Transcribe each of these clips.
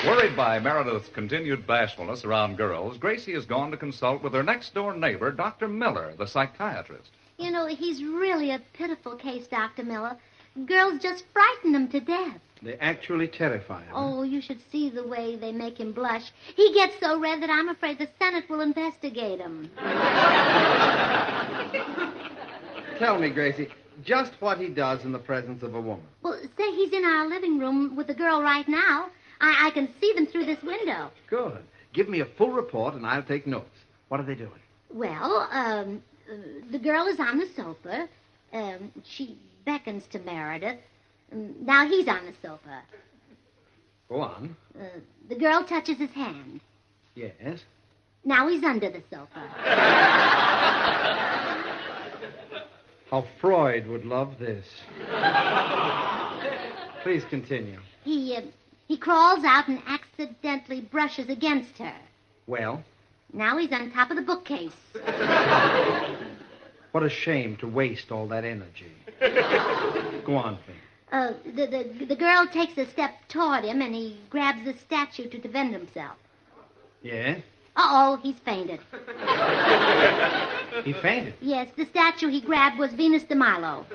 Worried by Meredith's continued bashfulness around girls, Gracie has gone to consult with her next-door neighbor, Dr. Miller, the psychiatrist. You know, he's really a pitiful case, Dr. Miller. Girls just frighten him to death. They actually terrify him. Oh, you should see the way they make him blush. He gets so red that I'm afraid the Senate will investigate him. Tell me, Gracie, just what he does in the presence of a woman. Well, say he's in our living room with the girl right now. I can see them through this window. Good. Give me a full report, and I'll take notes. What are they doing? Well, the girl is on the sofa. She beckons to Meredith. Now he's on the sofa. Go on. The girl touches his hand. Yes. Now he's under the sofa. How Freud would love this. Please continue. He crawls out and accidentally brushes against her. Well? Now he's on top of the bookcase. What a shame to waste all that energy. Go on, please. The girl takes a step toward him, and he grabs the statue to defend himself. Yeah? Uh-oh, he's fainted. He fainted? Yes, the statue he grabbed was Venus de Milo.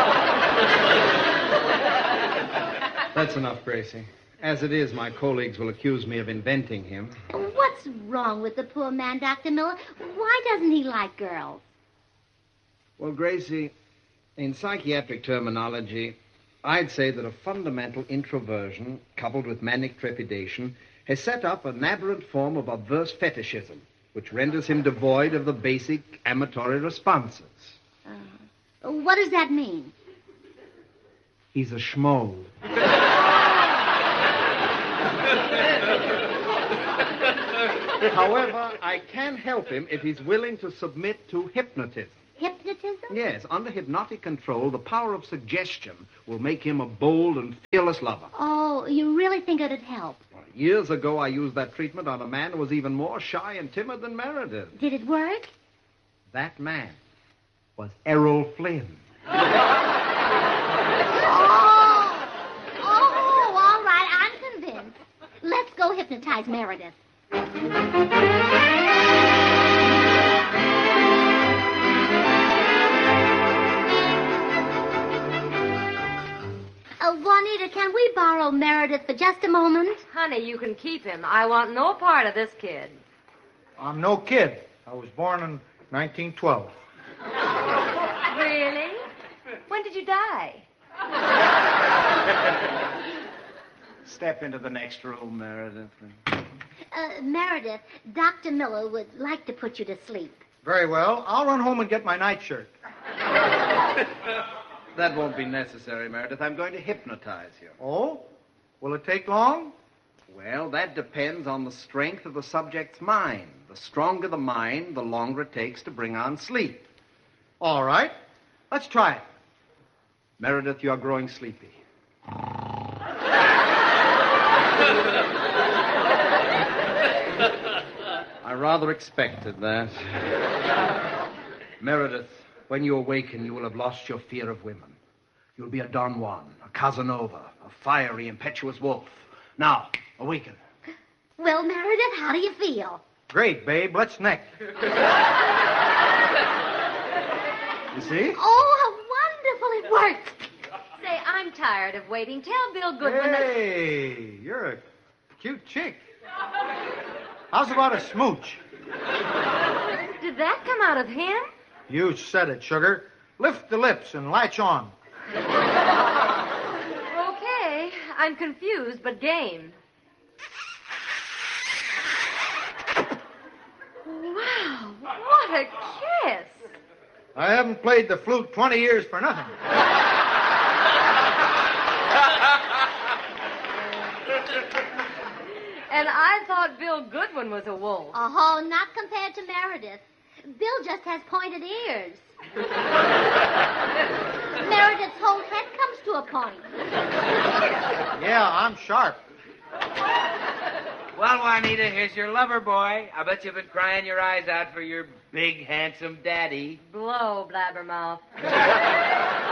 That's enough, Gracie. As it is, my colleagues will accuse me of inventing him. What's wrong with the poor man, Dr. Miller? Why doesn't he like girls? Well, Gracie, in psychiatric terminology, I'd say that a fundamental introversion, coupled with manic trepidation, has set up an aberrant form of obverse fetishism, which renders him devoid of the basic amatory responses. What does that mean? He's a schmo. However, I can help him if he's willing to submit to hypnotism. Hypnotism? Yes, under hypnotic control, the power of suggestion will make him a bold and fearless lover. Oh, you really think it'd help? Years ago, I used that treatment on a man who was even more shy and timid than Meredith. Did it work? That man was Errol Flynn. Oh, all right, I'm convinced. Let's go hypnotize Meredith. Juanita, can we borrow Meredith for just a moment? Honey, you can keep him. I want no part of this kid. I'm no kid. I was born in 1912. Really? When did you die? Step into the next room, Meredith. Meredith, Dr. Miller would like to put you to sleep. Very well. I'll run home and get my nightshirt. That won't be necessary, Meredith. I'm going to hypnotize you. Oh? Will it take long? Well, that depends on the strength of the subject's mind. The stronger the mind, the longer it takes to bring on sleep. All right. Let's try it. Meredith, you're growing sleepy. I rather expected that. Meredith, when you awaken, you will have lost your fear of women. You'll be a Don Juan, a Casanova, a fiery, impetuous wolf. Now, awaken. Well, Meredith, how do you feel? Great, babe. Let's neck. You see? Oh, how wonderful it worked. Say, I'm tired of waiting. Tell Bill Goodwin that... Hey, you're a cute chick. How's about a smooch? Did that come out of him? You said it, sugar. Lift the lips and latch on. Okay. I'm confused, but game. Wow, what a kiss. I haven't played the flute 20 years for nothing. And I thought Bill Goodwin was a wolf. Oh, not compared to Meredith. Bill just has pointed ears. Meredith's whole head comes to a point. Yeah, I'm sharp. Well, Juanita, here's your lover boy. I bet you've been crying your eyes out for your big, handsome daddy. Blow, blabbermouth.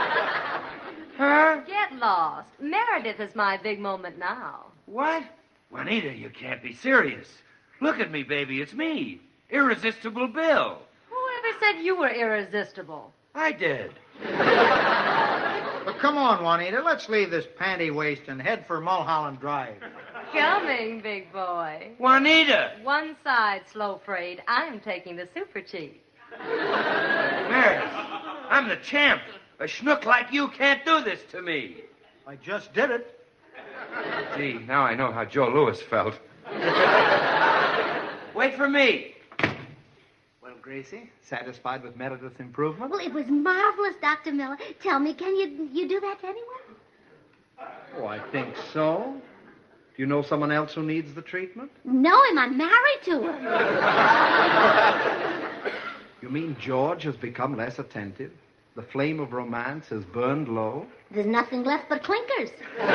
Huh? Get lost. Meredith is my big moment now. What? Juanita, you can't be serious. Look at me, baby. It's me. Irresistible Bill. Whoever said you were irresistible? I did. Well, come on, Juanita. Let's leave this panty waist and head for Mulholland Drive. Coming, big boy. Juanita! One side, slow freight. I am taking the super cheap. Meredith, I'm the champ. A schnook like you can't do this to me. I just did it. Gee, now I know how Joe Louis felt. Wait for me. Well, Gracie, satisfied with Meredith's improvement? Well, it was marvelous, Dr. Miller. Tell me, can you do that to anyone? Oh, I think so. Do you know someone else who needs the treatment? Know him. I'm married to him. You mean George has become less attentive? The flame of romance has burned low? There's nothing left but clinkers.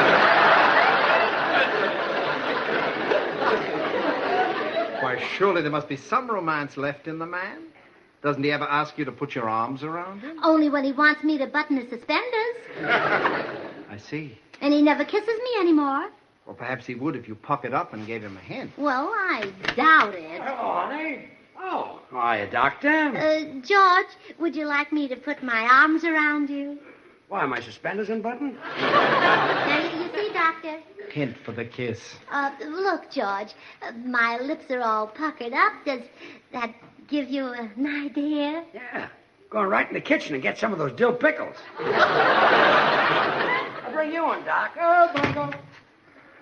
Why, surely there must be some romance left in the man. Doesn't he ever ask you to put your arms around him? Only when he wants me to button his suspenders. I see. And he never kisses me anymore. Well, perhaps he would if you puckered up and gave him a hint. Well, I doubt it. Hello, honey. Oh, hiya, Doctor. George, would you like me to put my arms around you? Why, my suspenders unbuttoned? Now, you see, Doctor? Hint for the kiss. Look, George, my lips are all puckered up. Does that give you an idea? Yeah. Going right in the kitchen and get some of those dill pickles. I'll bring you one, Doc. Oh, Bungo.